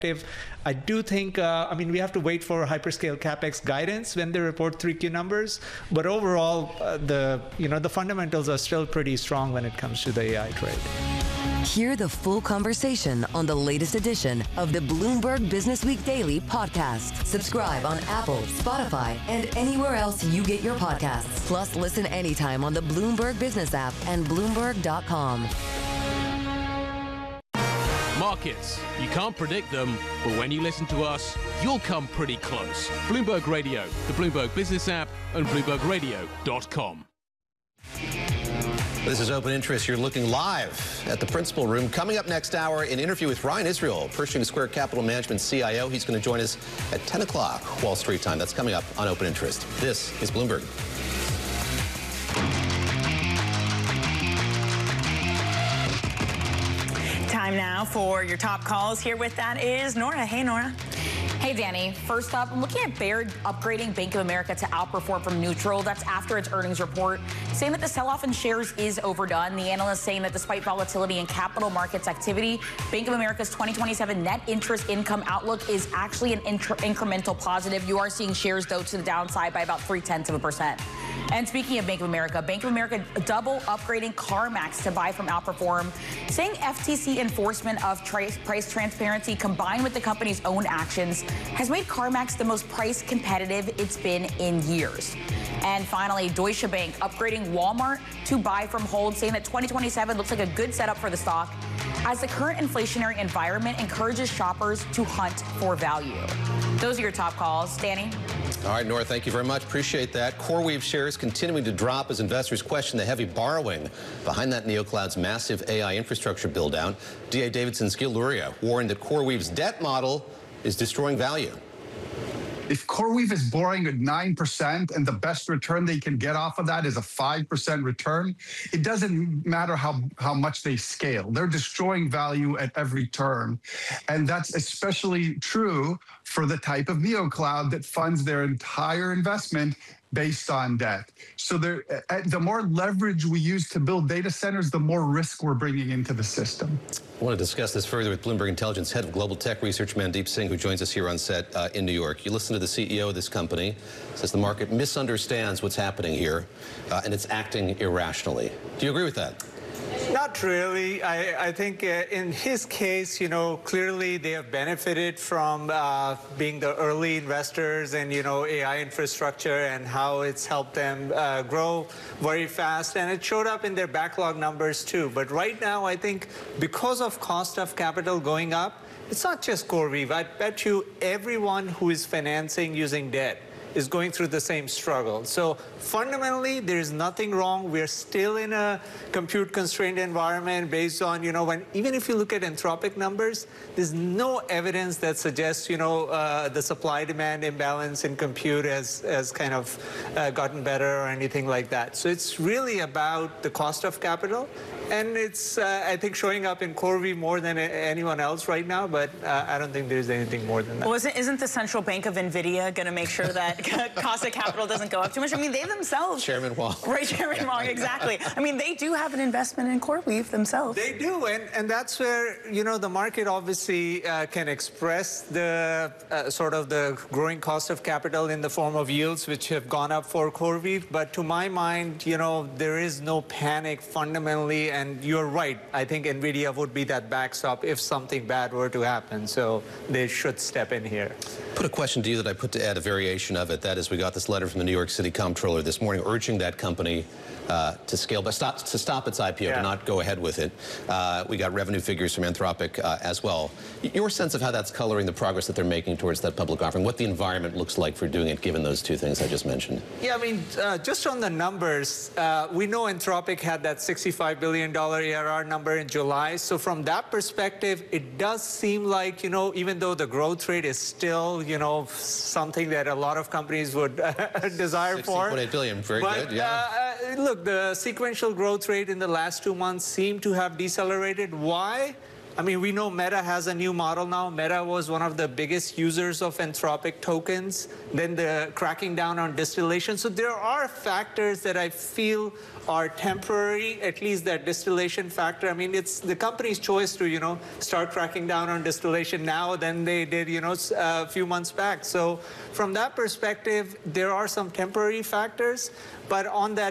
I do think, I mean, we have to wait for hyperscale CapEx guidance when they report 3Q numbers, but overall, the fundamentals are still pretty strong when it comes to the AI trade. Hear the full conversation on the latest edition of the Bloomberg Business Week Daily podcast. Subscribe on Apple, Spotify, and anywhere else you get your podcasts. Plus, listen anytime on the Bloomberg Business app and Bloomberg.com. Markets, you can't predict them, but when you listen to us, you'll come pretty close. Bloomberg Radio, the Bloomberg Business app, and BloombergRadio.com. This is Open Interest. You're looking live at the Principal Room. Coming up next hour, an interview with Ryan Israel, Pershing Square Capital Management CIO. He's going to join us at 10 o'clock Wall Street time. That's coming up on Open Interest. This is Bloomberg. Time now for your top calls. Here with that is Nora. Hey, Nora. Hey, Danny. First up, I'm looking at Baird upgrading Bank of America to outperform from neutral. That's after its earnings report, saying that the sell-off in shares is overdone. The analyst saying that despite volatility in capital markets activity, Bank of America's 2027 net interest income outlook is actually an incremental positive. You are seeing shares, though, to the downside by about 0.3%. And speaking of Bank of America double upgrading CarMax to buy from Outperform, saying FTC enforcement of price transparency combined with the company's own actions has made CarMax the most price competitive it's been in years. And finally, Deutsche Bank upgrading Walmart to buy from hold, saying that 2027 looks like a good setup for the stock as the current inflationary environment encourages shoppers to hunt for value. Those are your top calls. Danny? All right, Nora, thank you very much. Appreciate that. CoreWeave shares continuing to drop as investors question the heavy borrowing behind that NeoCloud's massive AI infrastructure build-out. D.A. Davidson's Gil Luria warned that CoreWeave's debt model is destroying value. If CoreWeave is borrowing at 9% and the best return they can get off of that is a 5% return, it doesn't matter how much they scale. They're destroying value at every turn. And that's especially true for the type of NeoCloud that funds their entire investment based on debt. So the more leverage we use to build data centers, the more risk we're bringing into the system. I want to discuss this further with Bloomberg Intelligence Head of Global Tech Research, Mandeep Singh, who joins us here on set in New York. You listen to the CEO of this company, says the market misunderstands what's happening here, and it's acting irrationally. Do you agree with that? Not really. I think in his case, clearly they have benefited from being the early investors in, AI infrastructure and how it's helped them grow very fast. And it showed up in their backlog numbers too. But right now, I think because of cost of capital going up, it's not just CoreWeave. I bet you everyone who is financing using debt is going through the same struggle. So fundamentally, there's nothing wrong. We're still in a compute-constrained environment based on, even if you look at Anthropic numbers, there's no evidence that suggests, the supply-demand imbalance in compute has kind of gotten better or anything like that. So it's really about the cost of capital. And it's, I think, showing up in CoreWeave more than anyone else right now, but I don't think there's anything more than that. Well, isn't the central bank of NVIDIA going to make sure that cost of capital doesn't go up too much? I mean, they themselves... Chairman Wong. Right, Chairman Wong, exactly. I mean, they do have an investment in CoreWeave themselves. They do, and that's where, the market obviously can express the sort of the growing cost of capital in the form of yields, which have gone up for CoreWeave. But to my mind, there is no panic fundamentally. And you're right. I think NVIDIA would be that backstop if something bad were to happen. So they should step in here. Put a question to you that I put to Ed, a variation of it. That is, we got this letter from the New York City Comptroller this morning urging that company to scale, but stop its IPO, to not go ahead with it. We got revenue figures from Anthropic as well. Your sense of how that's coloring the progress that they're making towards that public offering, what the environment looks like for doing it, given those two things I just mentioned? Yeah, I mean, just on the numbers, we know Anthropic had that $65 billion ARR number in July. So from that perspective, it does seem like, even though the growth rate is still, something that a lot of companies would desire for. $16.8 billion, very good, yeah. Look, the sequential growth rate in the last 2 months seemed to have decelerated. Why? I mean, we know Meta has a new model now. Meta was one of the biggest users of Anthropic tokens, then the cracking down on distillation. So there are factors that I feel are temporary, at least that distillation factor. I mean, it's the company's choice to, start cracking down on distillation now than they did, a few months back. So from that perspective, there are some temporary factors. But on that